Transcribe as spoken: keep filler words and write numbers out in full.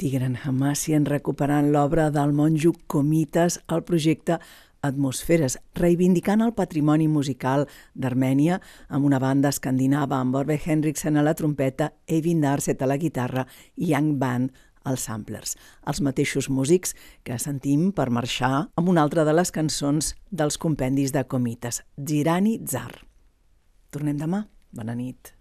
Tigran Hamasyan recuperant l'obra del monjo Komitas al projecte Atmosferes, reivindicant el patrimoni musical d'Armènia amb una banda escandinava amb Orbe Henriksen a la trompeta, Eivind Darset a la guitarra i Young Band als samplers. Els mateixos músics que sentim per marxar amb una altra de les cançons dels compendis de Komitas, Dzirani Dzar. Tornem demà. Bona nit.